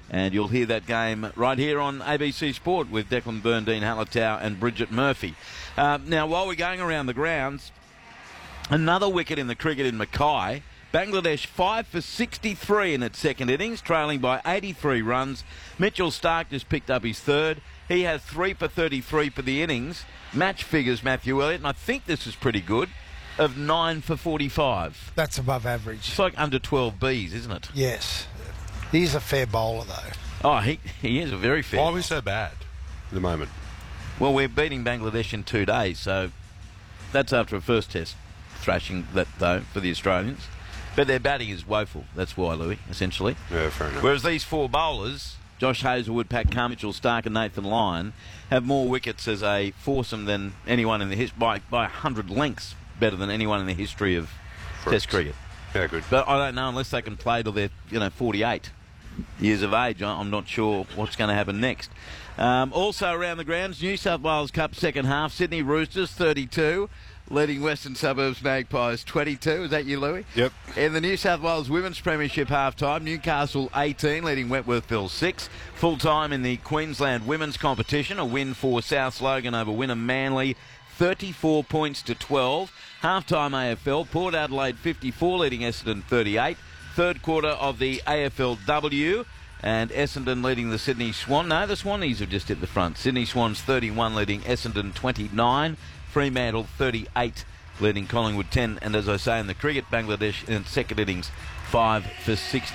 And you'll hear that game right here on ABC Sport with Declan Byrne, Dean Hallertau and Bridget Murphy. Now, while we're going around the grounds, another wicket in the cricket in Mackay. Bangladesh 5 for 63 in its second innings, trailing by 83 runs. Mitchell Starc just picked up his third. He has 3 for 33 for the innings. Match figures, Matthew Elliott, and I think this is pretty good, of 9 for 45. That's above average. It's like under 12 Bs, isn't it? Yes. He's a fair bowler, though. Oh, he is a very fair. Why are we so bad at the moment? Well, we're beating Bangladesh in 2 days, so that's after a first test thrashing, that though, for the Australians. But their batting is woeful. That's why, Louis, essentially. Yeah, fair enough. Whereas these 4 bowlers, Josh Hazlewood, Pat Cummins, Mitchell Starc and Nathan Lyon, have more wickets as a foursome than anyone in the history, by 100 lengths better than anyone in the history of Test cricket. Yeah, good. But I don't know, unless they can play till they're 48 years of age, I'm not sure what's going to happen next. Also around the grounds, New South Wales Cup second half, Sydney Roosters 32, leading Western Suburbs Magpies 22. Is that you, Louis? Yep. In the New South Wales Women's Premiership half-time, Newcastle 18, leading Wentworthville 6. Full-time in the Queensland Women's Competition, a win for South Logan over Wynnum Manly, 34 points to 12. Half-time AFL, Port Adelaide 54, leading Essendon 38. Third quarter of the AFLW, and Essendon leading the Sydney Swan. No, the Swannies have just hit the front. Sydney Swans 31, leading Essendon 29. Fremantle 38, leading Collingwood 10. And as I say in the cricket, Bangladesh in second innings 5 for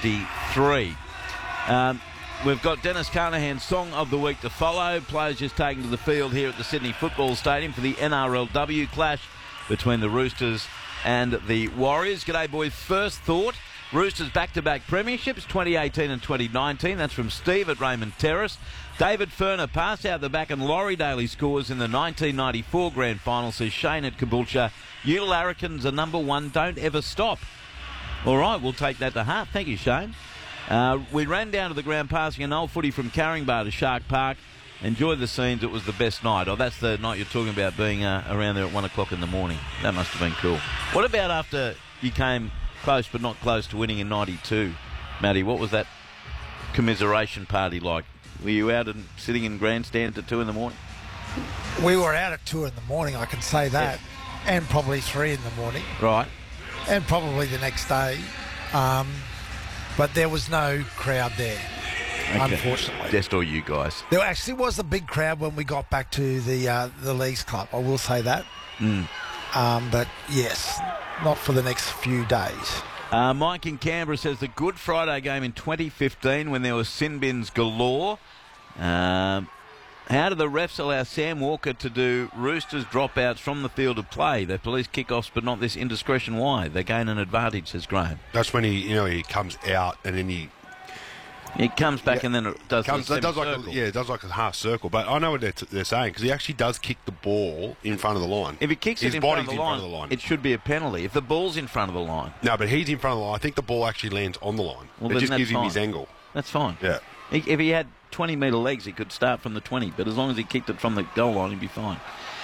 63. We've got Dennis Carnahan's Song of the Week to follow. Players just taken to the field here at the Sydney Football Stadium for the NRLW clash between the Roosters and the Warriors. G'day, boys. First thought, Roosters back-to-back premierships, 2018 and 2019. That's from Steve at Raymond Terrace. David Furner passed out the back and Laurie Daly scores in the 1994 Grand Final, says Shane at Caboolture. You larrikins are number one, don't ever stop. All right, we'll take that to heart. Thank you, Shane. We ran down to the ground passing an old footy from Caringbah to Shark Park. Enjoyed the scenes. It was the best night. Oh, that's the night you're talking about, being around there at 1 o'clock in the morning. That must have been cool. What about after you came close but not close to winning in 92, Matty? What was that commiseration party like? Were you out and sitting in grandstand at 2 in the morning? We were out at 2 in the morning, I can say that, and probably 3 in the morning. Right. And probably the next day. But there was no crowd there, unfortunately. Just all you guys. There actually was a big crowd when we got back to the Leagues Club, I will say that. But yes, not for the next few days. Mike in Canberra says the Good Friday game in 2015 when there was sin bins galore. How do the refs allow Sam Walker to do Roosters dropouts from the field of play? They police kickoffs, but not this indiscretion. Why? They gain an advantage, says Graham. That's when he comes out and then he comes back and then it does it does like a half circle. But I know what they're saying, because he actually does kick the ball in front of the line. If he kicks it in front of the line, it should be a penalty. If the ball's in front of the line. No, but he's in front of the line. I think the ball actually lands on the line. Well, it just gives him fine. his angle. That's fine. Yeah. If he had 20-metre legs, he could start from the 20, but as long as he kicked it from the goal line, he'd be fine.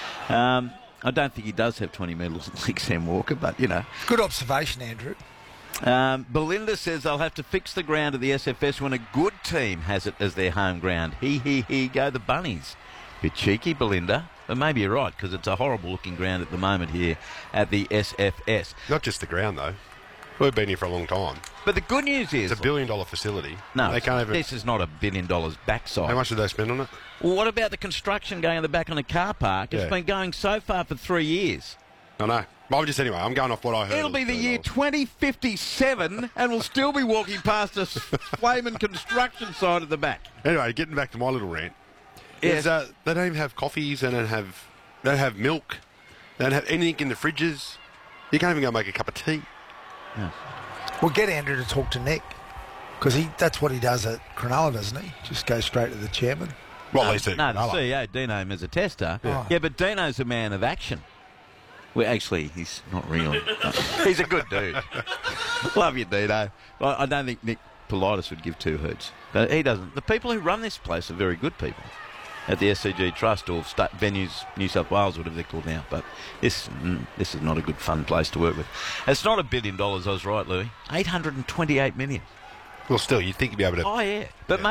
I don't think he does have 20-metre legs, Sam Walker, but, Good observation, Andrew. Belinda says they'll have to fix the ground at the SFS when a good team has it as their home ground. Go the Bunnies. Bit cheeky, Belinda, but maybe you're right, because it's a horrible-looking ground at the moment here at the SFS. Not just the ground, though. We've been here for a long time. But the good news is... It's $1 billion facility. No, this is not $1 billion backside. How much did they spend on it? Well, what about the construction going in the back on the car park? It's been going so far for 3 years. I know. Well, I'm going off what I heard. It'll be the year 2057 and we'll still be walking past a flaming construction site at the back. Anyway, getting back to my little rant. Yes. They don't even have coffees, they don't have milk, they don't have anything in the fridges. You can't even go make a cup of tea. Yeah. We'll get Andrew to talk to Nick, because that's what he does at Cronulla, doesn't he? Just go straight to the chairman. Well, at least the CEO, Dino, him as a tester. Yeah, but Dino's a man of action. Well, actually, he's not really. He's a good dude. Love you, Dino. I don't think Nick Politis would give 2 hoots. But he doesn't. The people who run this place are very good people. At the SCG Trust or Venues New South Wales, whatever they're called now. But this is not a good, fun place to work with. It's not $1 billion, I was right, Louis. $828 million. Well, still, you'd think you'd be able to... Oh, yeah. But